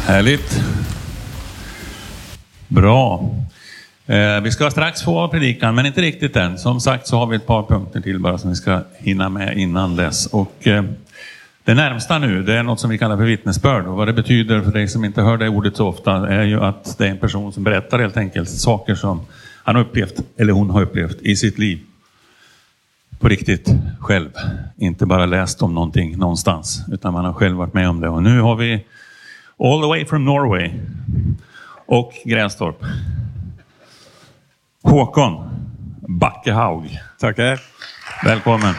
Härligt. Bra. Vi ska strax få predikan, men inte riktigt än. Som sagt så har vi ett par punkter till bara som vi ska hinna med innan dess. Och det närmsta nu, det är något som vi kallar för vittnesbörd. Och vad det betyder för dig som inte hör det ordet så ofta är ju att det är en person som berättar helt enkelt saker som han har upplevt eller hon har upplevt i sitt liv. På riktigt själv. Inte bara läst om någonting någonstans, utan man har själv varit med om det. Och nu har vi all the way from Norway och Gränstorp. Håkon Bakkehaug. Tackar. Välkommen.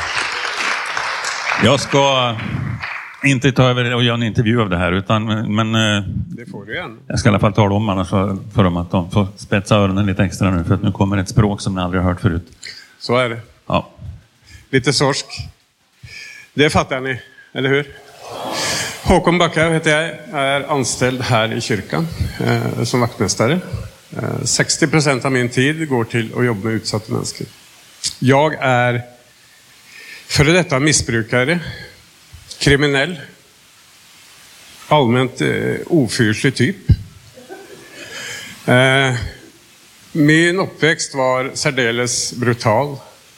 Jag ska inte ta över och göra en intervju av det här, utan men det får du igen. Jag ska i alla fall tala om annars för dem att de får spetsa öronen lite extra nu, för att nu kommer ett språk som ni aldrig har hört förut. Så är det. Ja. Lite sorsk. Det fattar ni, eller hur? Håkon Bakkehaug heter jag. Jag är anställd här i kyrkan som vaktmästare. 60% av min tid går till att jobba med utsatta människor. Jag är före detta missbrukare, kriminell, allmänt ofyrslig typ. Min uppväxt var särdeles brutal.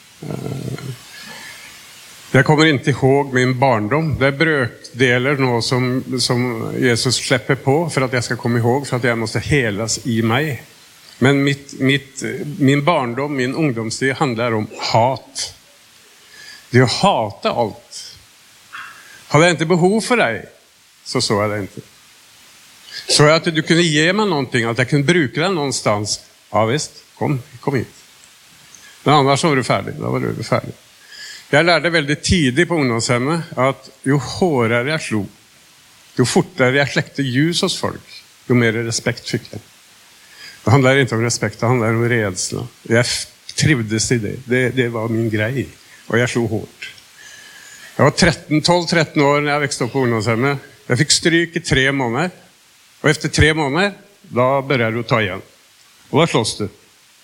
Jag kommer inte ihåg min barndom. Det är brökdelar nå som Jesus släpper på för att jag ska komma ihåg, för att jag måste helas i mig. Men min barndom, min ungdomstid handlar om hat. Det är att hata allt. Hade jag inte behov för dig, så såg jag det inte. Så jag att du kunde ge mig någonting, att jag kunde bruka det någonstans. Ja visst, kom hit. Men annars var du färdig, då var du färdig. Jag lärde väldigt tidigt på ungdomshemmet att ju hårdare jag slog, ju fortare jag släckte ljus hos folk, ju mer respekt fick jag. Det handlar inte om respekt, det handlar om rädsla. Jag trivdes i det. Det var min grej. Och jag slog hårt. Jag var 12-13 år när jag växte upp på ungdomshemmet. Jag fick stryk i 3 månader. Och efter 3 månader, då började du ta igen. Och då slåss du.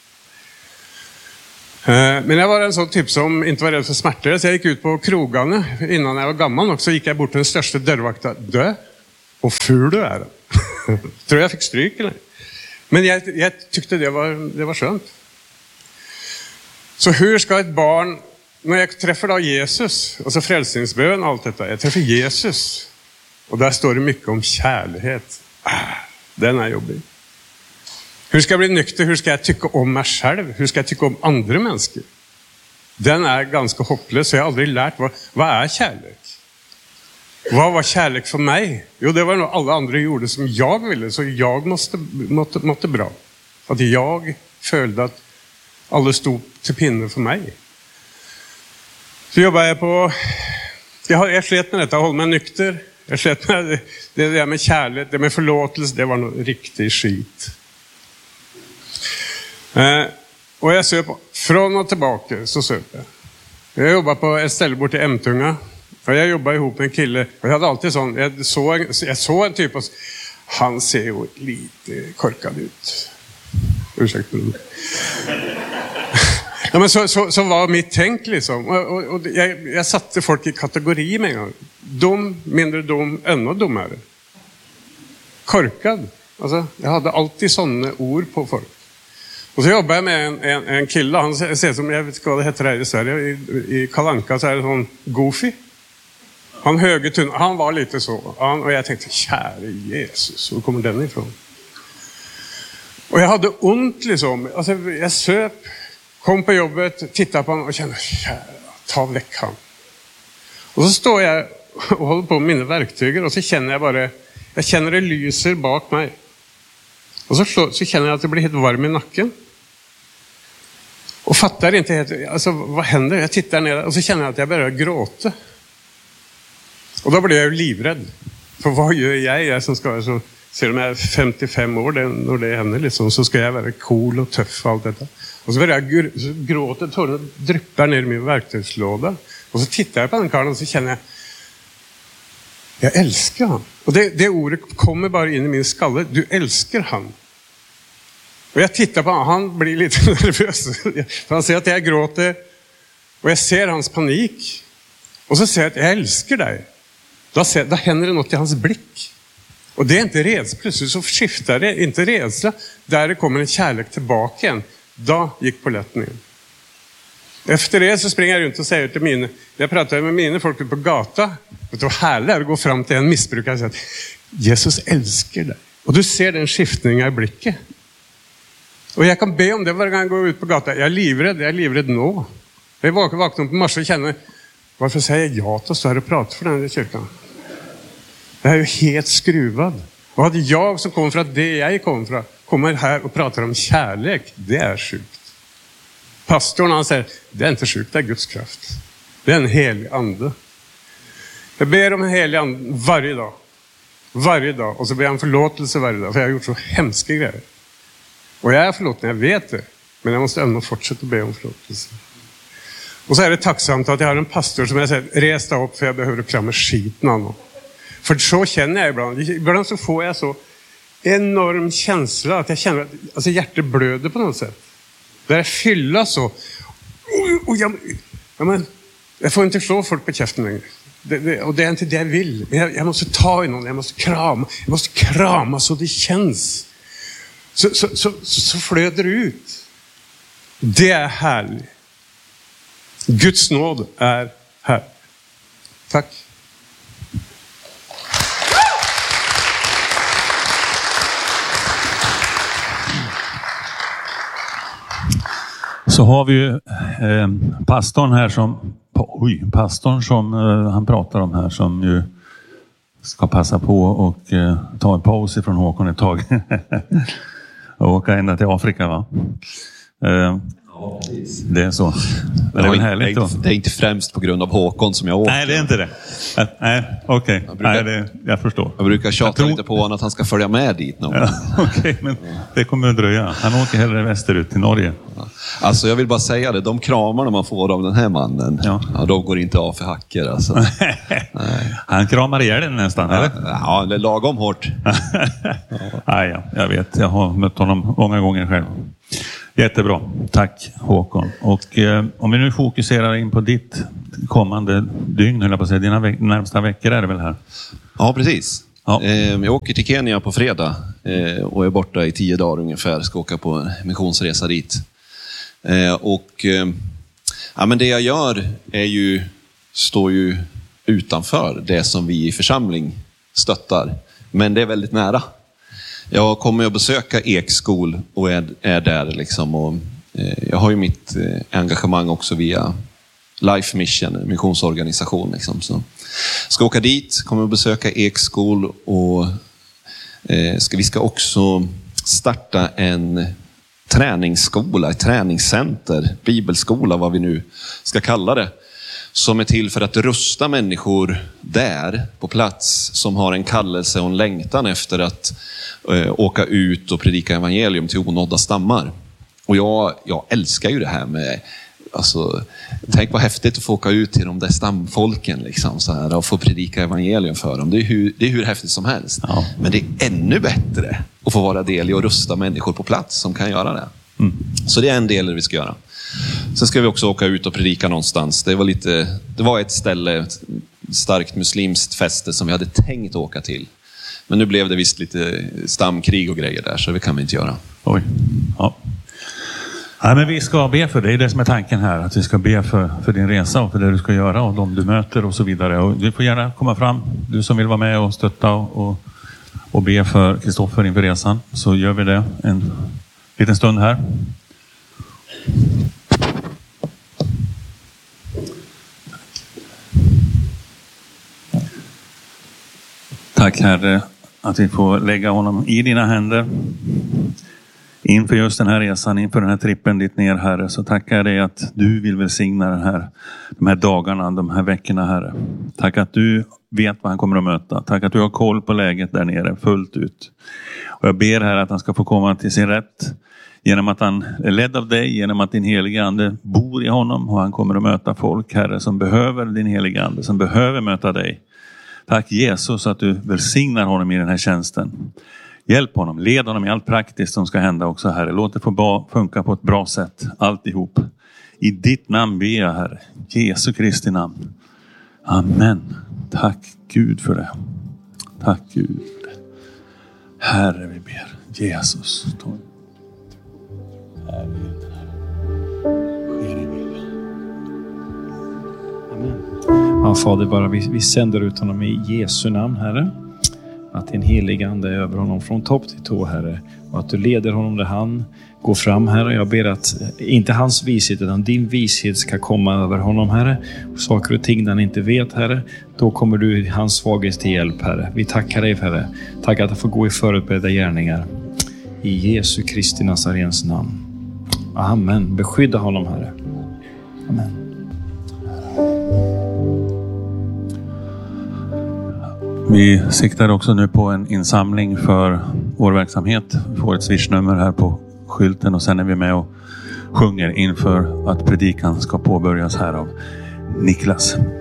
Men jag var en sån typ som inte var rädd för smärtor. Så jag gick ut på krogarna. Innan jag var gammal också gick jag bort till den största dörrvakten. Dö. Och ful du är. Tror jag fick stryk eller? Men jag tyckte det var skönt. Så hur ska ett barn, när jag träffar då Jesus, alltså frälsningsbön och allt detta, jag träffar Jesus och där står det mycket om kärlighet. Den är jobbig. Hur ska jag bli nykter? Hur ska jag tycka om mig själv? Hur ska jag tycka om andra människor? Den är ganska hopplös, så jag har aldrig lärt vad är kärlek? Vad var kärlek för mig? Jo, det var nog alla andra gjorde som jag ville, så jag måtte bra. För att jag följde att alla stod till pinne för mig. Så jobbar jag på... Jag slet med detta, håll mig nykter. Jag slet med det där med kärlek, det med förlåtelse, det var nog riktig skit. Och jag söp från och tillbaka, så söp jag. Jag jobbar på ett ställe bort i Emtunga. För jag jobbar ihop med en kille. Och jag hade alltid sån... Jag såg en typ av... Han ser ju lite korkad ut. Ursäkta. Ja, men så var mitt tänk liksom. Och jag satte folk i kategori med en gång. Dum, mindre dum, ännu dummare. Korkad. Alltså, jag hade alltid sådana ord på folk. Och så jobbar jag med en kille. Han ser som, jag vet inte vad det heter här i Sverige. I Kalle Anka så är det sån goofy. Han höger tunn. Han var lite så. Och jag tänkte, käre Jesus, var kommer den ifrån? Och jag hade ont liksom. Alltså, jag söp, kom på jobbet, tittade på honom och kände, käre, ta väck han. Och så står jag och håller på med mina verktyg och så känner jag bara, jag känner det lyser bak mig. Och så känner jag att det blir helt varm i nacken. Och fattar inte helt, alltså vad händer? Jag tittar ner och så känner jag att jag börjar gråta. Och då blir jag ju livrädd. För vad gör jag som ska, så ser de här 55 år när det händer liksom, så ska jag vara cool och tuff och allt detta. Och så börjar jag gråta, tårarna dryppar ner i min verktygslåda. Och så tittar jag på den karlen och så känner jag älskar han. Och det ordet kommer bara in i min skalle. Du älskar han. Och jag tittar på honom, han blir lite nervös. För han ser att jag gråter. Och jag ser hans panik. Och så säger jag att jag älskar dig. Då händer det något i hans blick. Och det är inte rädsla, plötsligt så skiftar det, inte rädsla. Där det kommer en kärlek tillbaka igen. Då gick polletten in. Efter det så springer jag runt och säger till mina, jag pratar med mina folk på gata. Vet du vad härligt är att gå fram till en missbrukare och säga att Jesus älskar dig. Och du ser den skiftningen i blicket. Och jag kan be om det varje gång jag går ut på gatan. Jag är livrädd nu. Jag vaknar på morse och känner, varför säger jag ja till att stå här och prata för den här kyrkan? Det här är ju helt skruvad. Och hade jag som kommer från det jag kommer från, kommer här och pratar om kärlek, det är sjukt. Pastorn han säger, det är inte sjukt, det är Guds kraft. Det är en helig ande. Jag ber om en helig ande varje dag. Varje dag. Och så ber jag om förlåtelse varje dag. För jag har gjort så hemska grejer. Och jag är förlåten, jag vet det. Men jag måste ändå fortsätta be om förlåtelse. Och så är det tacksamt att jag har en pastor som jag säger, resta upp för jag behöver kramma skiten av honom. För så känner jag ibland. Ibland så får jag så enorm känsla att jag känner att alltså hjärtat blöder på något sätt. Där jag fyller så. Och jag får inte slå folk på käften längre. Och det är inte det jag vill. Men jag måste ta i någon, jag måste krama så det känns. Så flöder det ut. Det är härligt. Guds nåd är här. Tack. Så har vi ju pastorn här som han pratar om här, som ju ska passa på och ta en paus ifrån Håkon ett tag och åka ända till Afrika, va? Det är så. Men det är väl härligt då. Det är inte främst på grund av Håkon som jag åker. Nej, det är inte det. Nej, okej. Jag förstår. Jag brukar tjata lite på honom att han ska följa med dit någon. Ja, okej, men det kommer att dröja. Han åker hellre västerut till Norge. Alltså jag vill bara säga det, de kramarna man får av den här mannen, de går inte av för hacker alltså. Nej. Han kramar ihjäl den nästan, eller? Ja, det är lagom hårt. Ja, jag vet. Jag har mött honom många gånger själv. Jättebra. Tack Håkon. Och om vi nu fokuserar in på ditt kommande dygn, eller på att säga, dina närmsta veckor är det väl här? Ja, precis. Ja. Jag åker till Kenya på fredag och är borta i 10 dagar ungefär. Ska åka på en missionsresa dit. Men det jag gör står ju utanför det som vi i församling stöttar. Men det är väldigt nära. Jag kommer att besöka Ekskol och är där liksom. Och, jag har ju mitt engagemang också via Life Mission, en missionsorganisation liksom. Så ska åka dit, kommer att besöka Ekskol och vi ska också starta en träningsskola, ett träningscenter, bibelskola, vad vi nu ska kalla det, som är till för att rusta människor där på plats som har en kallelse och en längtan efter att åka ut och predika evangelium till onådda stammar. Och jag älskar ju det här med, alltså, tänk vad häftigt att få åka ut till de där stamfolken liksom, så här, och få predika evangelium för dem. Det är hur häftigt som helst. Ja. Men det är ännu bättre att få vara del i och rusta människor på plats som kan göra det. Mm. Så det är en del vi ska göra. Sen ska vi också åka ut och predika någonstans. Det var ett ställe, ett starkt muslimskt fäste som vi hade tänkt åka till. Men nu blev det visst lite stamkrig och grejer där, så det kan vi inte göra. Oj, ja. Ja, men vi ska be för dig, det är som är tanken här. Att vi ska be för din resa och för det du ska göra och de du möter och så vidare. Och du får gärna komma fram, du som vill vara med och stötta och be för Kristoffer inför resan. Så gör vi det en liten stund här. Tack Herre att vi får lägga honom i dina händer inför just den här resan, inför den här trippen dit ner, Herre. Så tackar jag dig att du vill välsigna de här dagarna, de här veckorna, Herre. Tack att du vet vad han kommer att möta. Tack att du har koll på läget där nere fullt ut. Och jag ber här att han ska få komma till sin rätt genom att han är ledd av dig, genom att din heliga ande bor i honom, och han kommer att möta folk, Herre, som behöver din heliga ande, som behöver möta dig. Tack Jesus att du välsignar honom i den här tjänsten. Hjälp honom, led honom i allt praktiskt som ska hända också, Herre. Låt det få funka på ett bra sätt, alltihop. I ditt namn ber jag, Herre. Jesu Kristi namn. Amen. Tack Gud för det. Tack Gud för det. Herre, vi ber. Jesus. Ja, Fader, bara vi sänder ut honom i Jesu namn, Herre. Att din heliga ande är över honom från topp till tå, Herre. Och att du leder honom där han går fram, Herre. Jag ber att inte hans vishet utan din vishet ska komma över honom, Herre. Och saker och ting han inte vet, Herre. Då kommer du hans svaghet till hjälp, Herre. Vi tackar dig, Herre. Tack att han får gå i förutberedda gärningar. I Jesu Kristi Nazarens namn. Amen. Beskydda honom, Herre. Amen. Vi siktar också nu på en insamling för vår verksamhet. Vi får ett swishnummer här på skylten och sen är vi med och sjunger inför att predikan ska påbörjas här av Niklas.